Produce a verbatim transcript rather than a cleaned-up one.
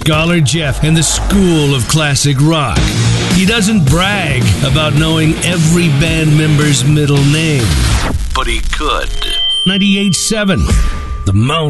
Scholar Jeff and the School of Classic Rock. He doesn't brag about knowing every band member's middle name, but he could. ninety-eight point seven The Mountain.